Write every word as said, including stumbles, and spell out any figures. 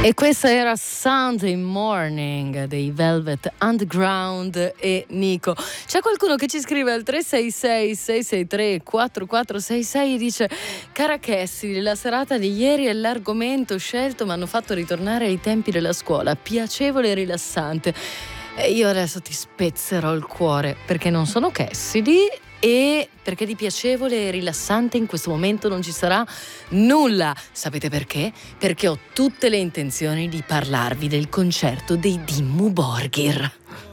E questa era Sunday Morning dei Velvet Underground e Nico. C'è qualcuno che ci scrive al tre sei sei sei sei tre quattro quattro sei sei e dice: cara Cassie, la serata di ieri e l'argomento scelto mi hanno fatto ritornare ai tempi della scuola, piacevole e rilassante. E io adesso ti spezzerò il cuore perché non sono Cassidy e perché di piacevole e rilassante in questo momento non ci sarà nulla. Sapete perché? Perché ho tutte le intenzioni di parlarvi del concerto dei Dimmu Borgir.